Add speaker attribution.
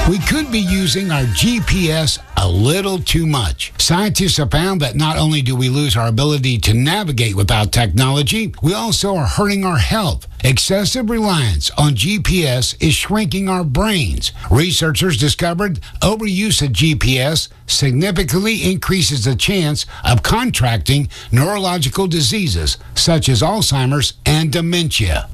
Speaker 1: We could be using our GPS a little too much. Scientists have found that not only do we lose our ability to navigate without technology, we also are hurting our health. Excessive reliance on GPS is shrinking our brains. Researchers discovered overuse of GPS significantly increases the chance of contracting neurological diseases such as Alzheimer's and dementia.